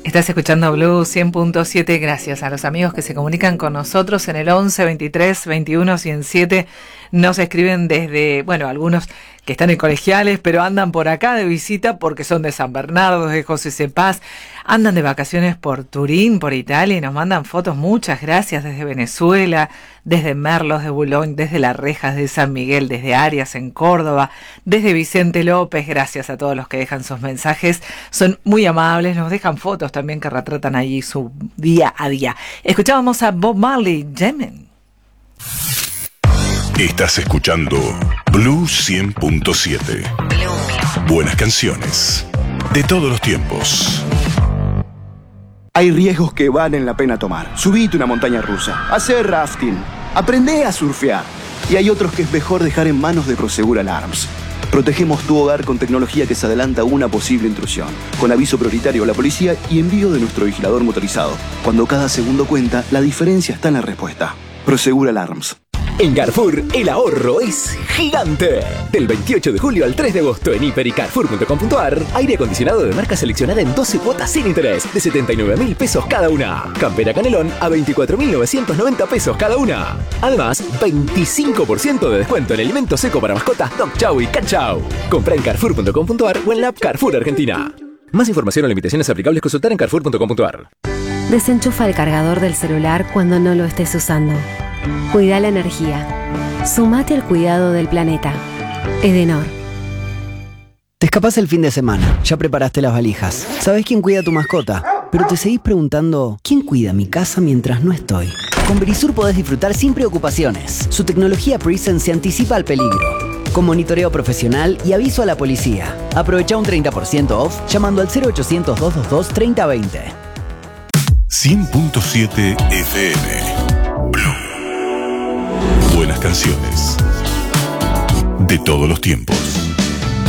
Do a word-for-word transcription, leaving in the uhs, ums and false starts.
Estás escuchando Blue cien punto siete, gracias a los amigos que se comunican con nosotros en el once, veintitrés, veintiuno, ciento siete. Nos escriben desde, bueno, algunos que están en colegiales, pero andan por acá de visita porque son de San Bernardo, de José Cepaz, andan de vacaciones por Turín, por Italia, y nos mandan fotos, muchas gracias, desde Venezuela, desde Merlos de Boulogne, desde Las Rejas de San Miguel, desde Arias en Córdoba, desde Vicente López. Gracias a todos los que dejan sus mensajes, son muy amables, nos dejan fotos también que retratan allí su día a día. Escuchábamos a Bob Marley, Yemen. Estás escuchando Blue cien punto siete. Buenas canciones de todos los tiempos. Hay riesgos que valen la pena tomar. Subite una montaña rusa, hacer rafting, aprende a surfear. Y hay otros que es mejor dejar en manos de Prosegur Alarms. Protegemos tu hogar con tecnología que se adelanta a una posible intrusión, con aviso prioritario a la policía y envío de nuestro vigilador motorizado. Cuando cada segundo cuenta, la diferencia está en la respuesta. Prosegur Alarms. En Carrefour, el ahorro es gigante. Del veintiocho de julio al tres de agosto en hiper y carrefour punto com punto ar, aire acondicionado de marca seleccionada en doce cuotas sin interés de setenta y nueve mil pesos cada una. Campera Canelón a veinticuatro mil novecientos noventa pesos cada una. Además, veinticinco por ciento de descuento en alimento seco para mascotas Dog Chow y Cat Chow. Compra en carrefour punto com punto ar o en la app Carrefour Argentina. Más información o limitaciones aplicables consultar en carrefour punto com punto ar. Desenchufa el cargador del celular cuando no lo estés usando. Cuida la energía. Sumate al cuidado del planeta. Edenor. Te escapás el fin de semana. Ya preparaste las valijas. ¿Sabés quién cuida a tu mascota? Pero te seguís preguntando, ¿quién cuida mi casa mientras no estoy? Con Verisur podés disfrutar sin preocupaciones. Su tecnología Presence se anticipa al peligro, con monitoreo profesional y aviso a la policía. Aprovecha un treinta por ciento off llamando al cero ochocientos, doscientos veintidós, treinta veinte. cien punto siete F M. Blue. Buenas canciones de todos los tiempos.